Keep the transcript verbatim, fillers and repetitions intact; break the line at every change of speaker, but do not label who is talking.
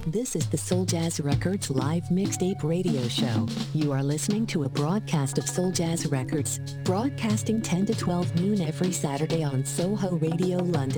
This is the Soul Jazz Records live mixtape radio show. You are listening to a broadcast of Soul Jazz Records, broadcasting ten to twelve noon every Saturday on Soho Radio London.